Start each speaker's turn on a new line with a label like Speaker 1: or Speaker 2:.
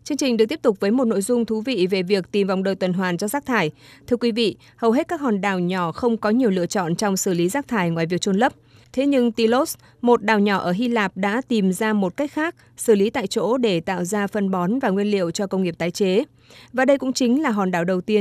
Speaker 1: Chương trình được tiếp tục với một nội dung thú vị về việc tìm vòng đời tuần hoàn cho rác thải. Thưa quý vị, hầu hết các hòn đảo nhỏ không có nhiều lựa chọn trong xử lý rác thải ngoài việc chôn lấp. Thế nhưng Tilos, một đảo nhỏ ở Hy Lạp đã tìm ra một cách khác xử lý tại chỗ để tạo ra phân bón và nguyên liệu cho công nghiệp tái chế. Và đây cũng chính là hòn đảo đầu tiên